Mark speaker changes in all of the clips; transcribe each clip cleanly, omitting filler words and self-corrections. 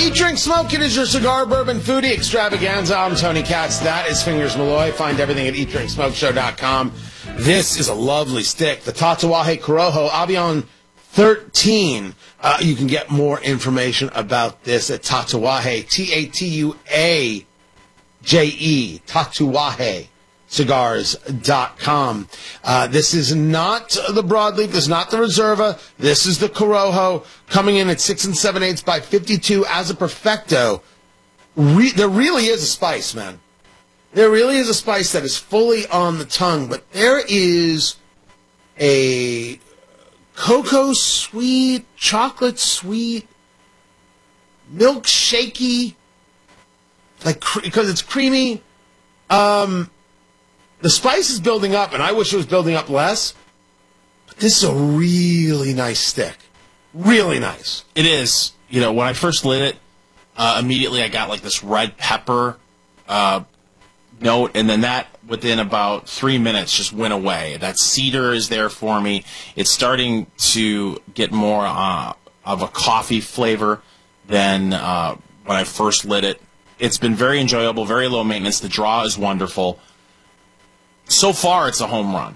Speaker 1: Eat, Drink, Smoke. It is your cigar, bourbon, foodie extravaganza. I'm Tony Katz. That is Fingers Malloy. Find everything at eatdrinksmokeshow.com. This is a lovely stick. The Tatuaje Corojo Avion 13. You can get more information about this at Tatuaje, Tatuaje, Tatuaje. Cigars.com. This is not the broadleaf. This is not the Reserva. This is the Corojo, coming in at 6 7/8 by 52 as a perfecto. There really is a spice, man. There really is a spice that is fully on the tongue, but there is a cocoa sweet, chocolate sweet, milkshakey, because it's creamy. The spice is building up, and I wish it was building up less. But this is a really nice stick. Really nice.
Speaker 2: It is. You know, when I first lit it, immediately I got like this red pepper note, and then that, within about 3 minutes, just went away. That cedar is there for me. It's starting to get more of a coffee flavor than when I first lit it. It's been very enjoyable, very low maintenance. The draw is wonderful. So far, it's a home run.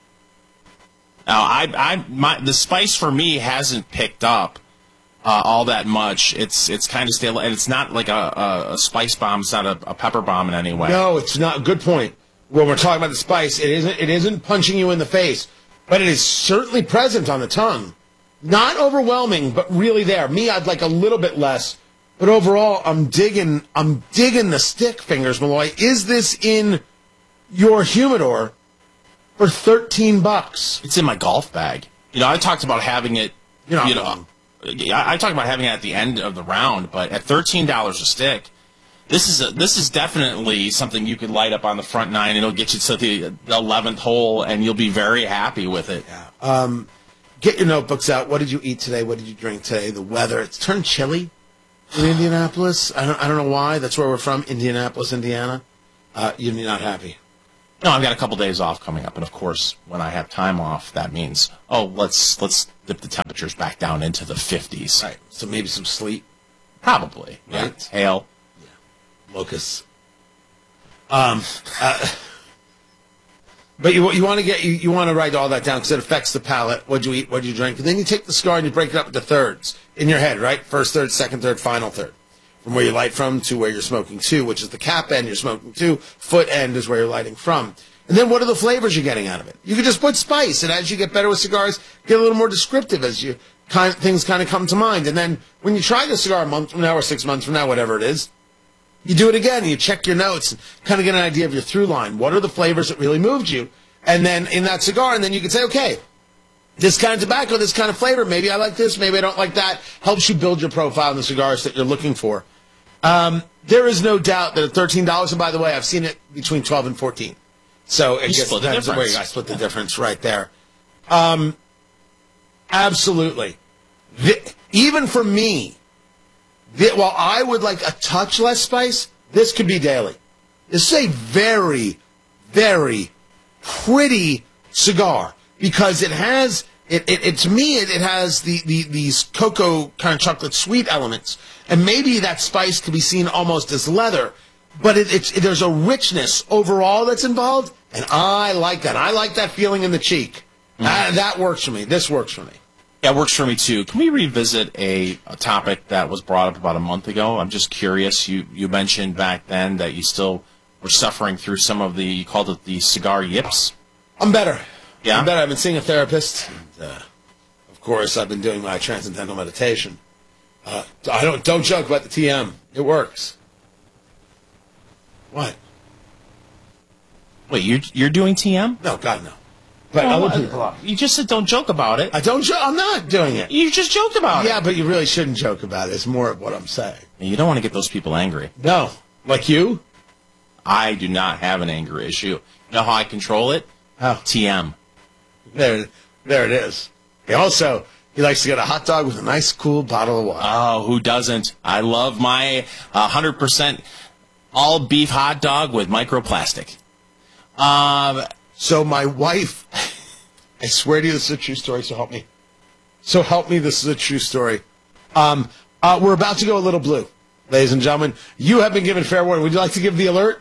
Speaker 2: Now, the spice for me hasn't picked up all that much. It's kind of stale, and it's not like a spice bomb. It's not a pepper bomb in any way.
Speaker 1: No, it's not. Good point. When we're talking about the spice, it isn't punching you in the face, but it is certainly present on the tongue. Not overwhelming, but really there. Me, I'd like a little bit less, but overall, I'm digging the stick, Fingers Malloy. Is this in your humidor for $13?
Speaker 2: It's in my golf bag. You know, I talked about having it. I talked about having it at the end of the round, but at $13 a stick, this is definitely something you could light up on the front nine. It'll get you to the 11th hole, and you'll be very happy with it.
Speaker 1: Yeah. Get your notebooks out. What did you eat today? What did you drink today? The weather. It's turned chilly in Indianapolis. I don't know why. That's where we're from, Indianapolis, Indiana. You're not happy.
Speaker 2: No, I've got a couple days off coming up, and of course, when I have time off, that means, let's dip the temperatures back down into the 50s.
Speaker 1: Right. So maybe some sleet.
Speaker 2: Probably.
Speaker 1: Right.
Speaker 2: Yeah. Hail.
Speaker 1: Yeah. Locusts. But you want to write all that down because it affects the palate. What'd you eat? What'd you drink? And then you take the cigar and you break it up into thirds in your head, right? First third, second third, final third. From where you light from to where you're smoking to, which is the cap end you're smoking to. Foot end is where you're lighting from. And then what are the flavors you're getting out of it? You can just put spice, and as you get better with cigars, get a little more descriptive as things kind of come to mind. And then when you try the cigar a month from now or 6 months from now, whatever it is, you do it again, and you check your notes and kind of get an idea of your through line. What are the flavors that really moved you? And then in that cigar, and then you can say, okay, this kind of tobacco, this kind of flavor, maybe I like this, maybe I don't like that, helps you build your profile in the cigars that you're looking for. There is no doubt that at $13, and by the way, I've seen it between 12 and 14. So it gets depends on where I split the difference right there. Absolutely. Even for me, while I would like a touch less spice, this could be daily. This is a very, very pretty cigar because it has to me it has these cocoa kind of chocolate sweet elements, and maybe that spice could be seen almost as leather, but there's a richness overall that's involved, and I like that. I like that feeling in the cheek. That works for me. This works for me.
Speaker 2: Yeah, it works for me too. Can we revisit a topic that was brought up about a month ago? I'm just curious. You mentioned back then that you still were suffering through some of you called it the cigar yips.
Speaker 1: I'm better.
Speaker 2: Yeah?
Speaker 1: I'm better. I've been seeing a therapist. And, of course, I've been doing my transcendental meditation. Don't joke about the TM. It works. What?
Speaker 2: Wait, you're doing TM?
Speaker 1: No, God, no. But other people are.
Speaker 2: You just said don't joke about it.
Speaker 1: I'm not doing it.
Speaker 2: You just joked about it.
Speaker 1: Yeah, but you really shouldn't joke about it. It's more of what I'm saying.
Speaker 2: You don't want to get those people angry.
Speaker 1: No. Like you?
Speaker 2: I do not have an anger issue. You know how I control it?
Speaker 1: How?
Speaker 2: TM.
Speaker 1: There it is. He likes to get a hot dog with a nice, cool bottle of water.
Speaker 2: Oh, who doesn't? I love my 100% all beef hot dog with microplastic.
Speaker 1: So my wife, I swear to you, this is a true story, so help me. So help me, this is a true story. We're about to go a little blue, ladies and gentlemen. You have been given fair warning. Would you like to give the alert?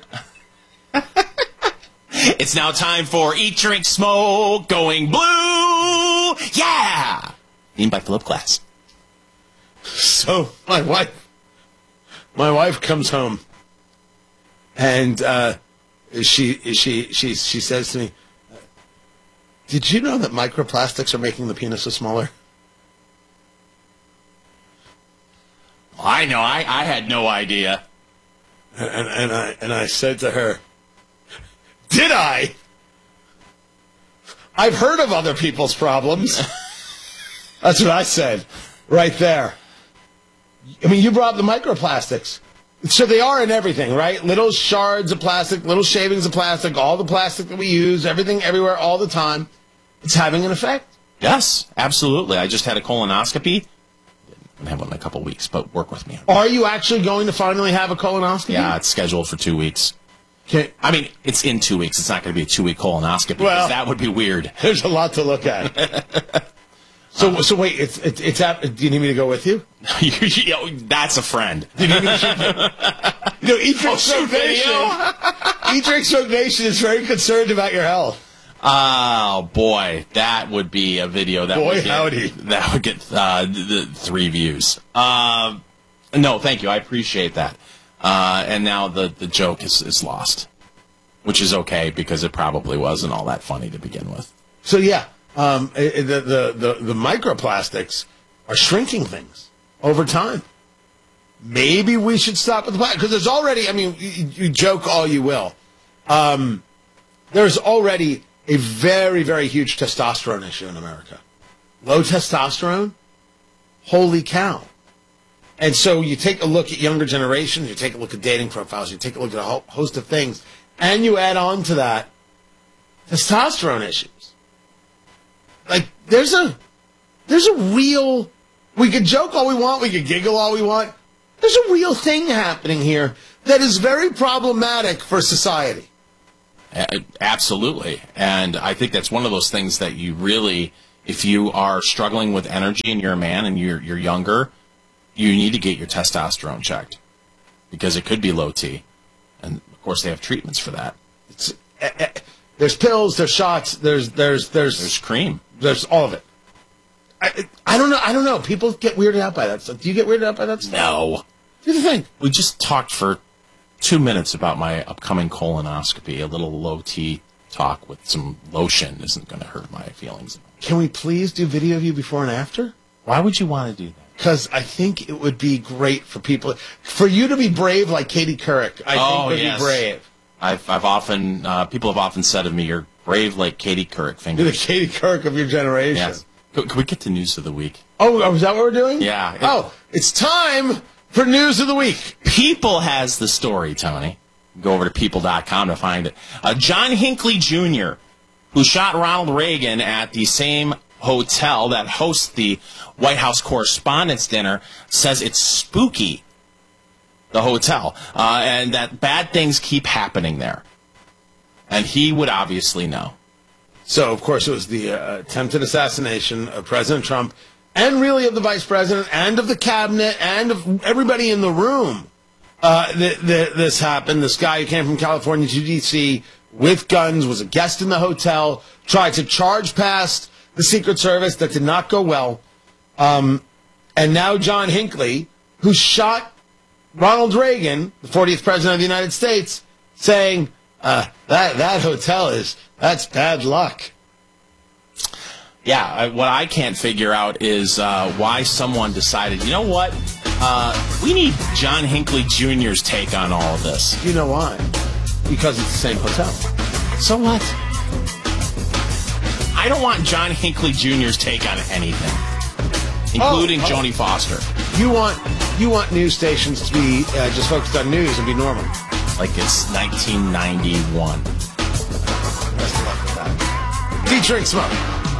Speaker 2: It's now time for Eat, Drink, Smoke, Going Blue. Yeah! Named by Philip Glass.
Speaker 1: So my wife comes home, and she says to me, "Did you know that microplastics are making the penis smaller?"
Speaker 2: I know. I had no idea.
Speaker 1: And I said to her, "Did I? I've heard of other people's problems." That's what I said, right there. I mean, you brought up the microplastics. So they are in everything, right? Little shards of plastic, little shavings of plastic, all the plastic that we use, everything, everywhere, all the time. It's having an effect.
Speaker 2: Yes, absolutely. I just had a colonoscopy. Didn't have one in a couple weeks, but work with me.
Speaker 1: Are you actually going to finally have a colonoscopy?
Speaker 2: Yeah, it's scheduled for 2 weeks. I mean, it's in 2 weeks. It's not going to be a 2-week colonoscopy.
Speaker 1: Well,
Speaker 2: that would be weird.
Speaker 1: There's a lot to look at. So wait, it's at, do you need me to go with you?
Speaker 2: That's a friend.
Speaker 1: Do you need me to shoot Eat, Drink, Smoke Nation. Eat, Drink, Smoke Nation is very concerned about your health.
Speaker 2: Oh boy, that would be a video that would get the 3 views. No, thank you. I appreciate that. And now the joke is lost, which is okay because it probably wasn't all that funny to begin with.
Speaker 1: So yeah, the microplastics are shrinking things over time. Maybe we should stop with the plastic because there's already. I mean, you joke all you will. There's already a very, very huge testosterone issue in America. Low testosterone? Holy cow. And so you take a look at younger generations, you take a look at dating profiles, you take a look at a whole host of things, and you add on to that testosterone issues. Like, there's a real, we could joke all we want, we could giggle all we want. There's a real thing happening here that is very problematic for society.
Speaker 2: Absolutely. And I think that's one of those things that you really, if you are struggling with energy and you're a man and you're younger, you need to get your testosterone checked because it could be low T. And of course they have treatments for that.
Speaker 1: There's pills, there's shots, there's
Speaker 2: cream.
Speaker 1: There's all of it. I don't know. People get weirded out by that stuff. Do you get weirded out by that stuff?
Speaker 2: No.
Speaker 1: Here's the thing.
Speaker 2: We just talked for 2 minutes about my upcoming colonoscopy. A little low T talk with some lotion isn't going to hurt my feelings.
Speaker 1: Can we please do video of you before and after?
Speaker 2: Why would you want to do that?
Speaker 1: Because I think it would be great for people, for you to be brave like Katie Couric. I think would be brave.
Speaker 2: I've often people have often said of me, "You're brave like Katie Couric." Fingers.
Speaker 1: You're the Katie Couric of your generation.
Speaker 2: Yes. Can we get to news of the week?
Speaker 1: Oh, is that what we're doing?
Speaker 2: Yeah.
Speaker 1: It's time for news of the week.
Speaker 2: People has the story, Tony. Go over to people.com to find it. John Hinckley Jr., who shot Ronald Reagan at the same hotel that hosts the White House Correspondents' Dinner, says it's spooky, the hotel, and that bad things keep happening there. And he would obviously know.
Speaker 1: So, of course, it was the attempted assassination of President Trump and really of the vice president and of the cabinet and of everybody in the room. This happened. This guy who came from California to D.C. with guns, was a guest in the hotel, tried to charge past the Secret Service. That did not go well. And now John Hinckley, who shot Ronald Reagan, the 40th president of the United States, saying that hotel that's bad luck.
Speaker 2: Yeah, what I can't figure out is why someone decided, you know what, we need John Hinckley Jr.'s take on all of this.
Speaker 1: You know why? Because it's the same hotel.
Speaker 2: So what? I don't want John Hinckley Jr.'s take on anything, including Joni Foster.
Speaker 1: You want news stations to be just focused on news and be normal.
Speaker 2: Like it's 1991.
Speaker 1: Best of luck with that. Eat, Drink, Smoke.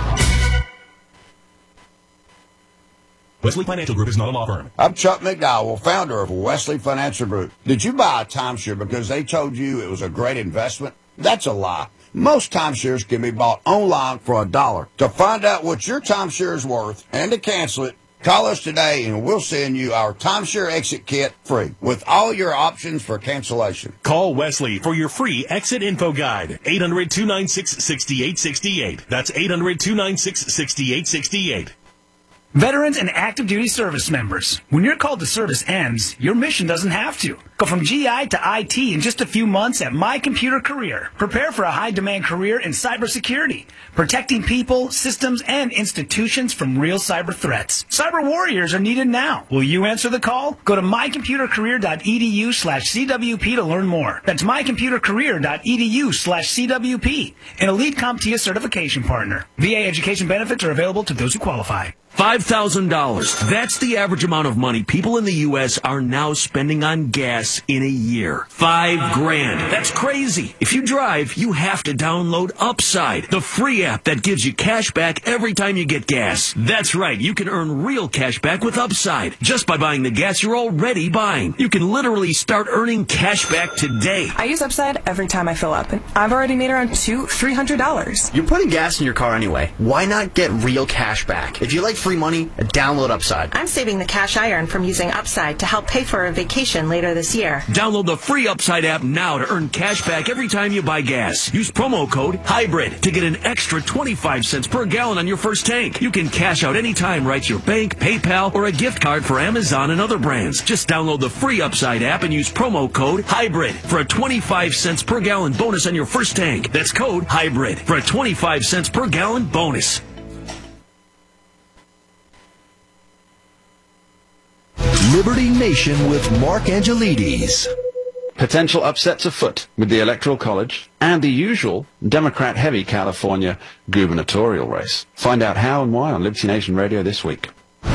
Speaker 3: Wesley Financial Group is not a law firm.
Speaker 4: I'm Chuck McDowell, founder of Wesley Financial Group. Did you buy a timeshare because they told you it was a great investment? That's a lie. Most timeshares can be bought online for $1. To find out what your timeshare is worth and to cancel it, Call us today and we'll send you our timeshare exit kit free with all your options for cancellation.
Speaker 3: Call Wesley for your free exit info guide. 800-296-6868. That's 800-296-6868.
Speaker 5: Veterans and active duty service members, when your call to service ends, your mission doesn't have to. Go from GI to IT in just a few months at My Computer Career. Prepare for a high-demand career in cybersecurity, protecting people, systems, and institutions from real cyber threats. Cyber warriors are needed now. Will you answer the call? Go to mycomputercareer.edu/CWP to learn more. That's mycomputercareer.edu/CWP, an elite CompTIA certification partner. VA education benefits are available to those who qualify.
Speaker 6: $5,000. That's the average amount of money people in the U.S. are now spending on gas in a year. $5,000. That's crazy. If you drive, you have to download Upside, the free app that gives you cash back every time you get gas. That's right. You can earn real cash back with Upside just by buying the gas you're already buying. You can literally start earning cash back today.
Speaker 7: I use Upside every time I fill up, and I've already made around $300.
Speaker 8: You're putting gas in your car anyway. Why not get real cash back? If you like free money, download Upside.
Speaker 9: I'm saving the cash I earn from using Upside to help pay for a vacation later this year.
Speaker 6: Download the free Upside app now to earn cash back every time you buy gas. Use promo code HYBRID to get an extra 25 cents per gallon on your first tank. You can cash out anytime right to your bank, PayPal, or a gift card for Amazon and other brands. Just download the free Upside app and use promo code HYBRID for a 25 cents per gallon bonus on your first tank. That's code HYBRID for a 25 cents per gallon bonus.
Speaker 10: Liberty Nation with Mark Angelides.
Speaker 11: Potential upsets afoot with the Electoral College and the usual Democrat-heavy California gubernatorial race. Find out how and why on Liberty Nation Radio this week.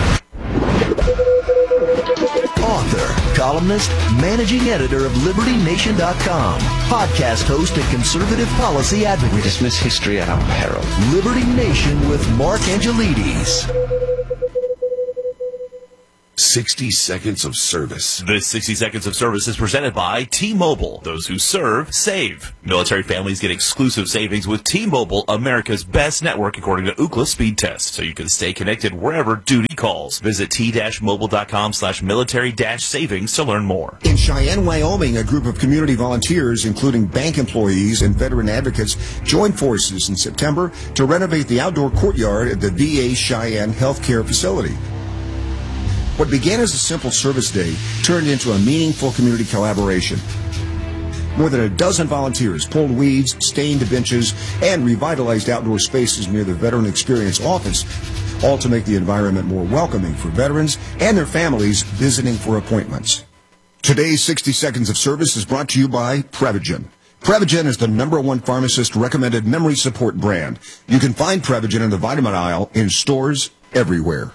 Speaker 10: Author, columnist, managing editor of LibertyNation.com, podcast host and conservative policy advocate.
Speaker 11: We dismiss history at our peril.
Speaker 10: Liberty Nation with Mark Angelides.
Speaker 12: 60 Seconds of Service.
Speaker 13: This 60 Seconds of Service is presented by T-Mobile. Those who serve, save. Military families get exclusive savings with T-Mobile, America's best network according to Ookla speed test, so you can stay connected wherever duty calls. Visit t-mobile.com/military-savings to learn more.
Speaker 14: In Cheyenne, Wyoming, a group of community volunteers, including bank employees and veteran advocates, joined forces in September to renovate the outdoor courtyard at the VA Cheyenne Healthcare Facility. What began as a simple service day turned into a meaningful community collaboration. More than a dozen volunteers pulled weeds, stained benches, and revitalized outdoor spaces near the Veteran Experience office, all to make the environment more welcoming for veterans and their families visiting for appointments. Today's 60 Seconds of Service is brought to you by Prevagen. Prevagen is the #1 pharmacist-recommended memory support brand. You can find Prevagen in the vitamin aisle in stores everywhere.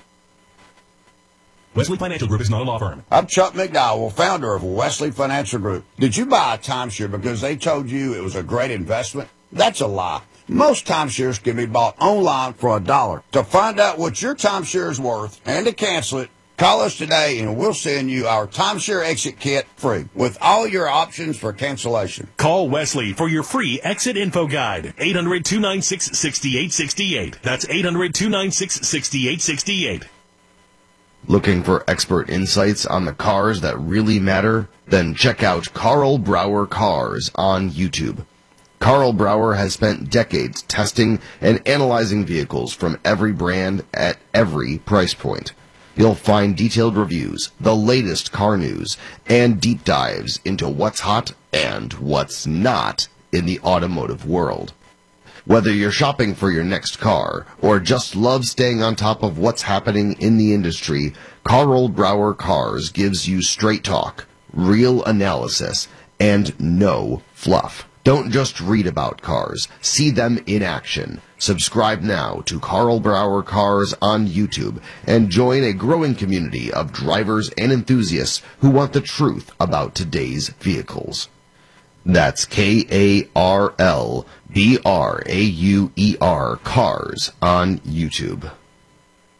Speaker 3: Wesley Financial Group is not a law firm.
Speaker 4: I'm Chuck McDowell, founder of Wesley Financial Group. Did you buy a timeshare because they told you it was a great investment? That's a lie. Most timeshares can be bought online for $1. To find out what your timeshare is worth and to cancel it, call us today and we'll send you our timeshare exit kit free with all your options for cancellation.
Speaker 3: Call Wesley for your free exit info guide. 800-296-6868. That's 800-296-6868.
Speaker 15: Looking for expert insights on the cars that really matter? Then check out Carl Brower Cars on YouTube. Carl Brower has spent decades testing and analyzing vehicles from every brand at every price point. You'll find detailed reviews, the latest car news, and deep dives into what's hot and what's not in the automotive world. Whether you're shopping for your next car or just love staying on top of what's happening in the industry, Carl Brower Cars gives you straight talk, real analysis, and no fluff. Don't just read about cars. See them in action. Subscribe now to Carl Brower Cars on YouTube and join a growing community of drivers and enthusiasts who want the truth about today's vehicles. That's KarlBrauer Cars on YouTube.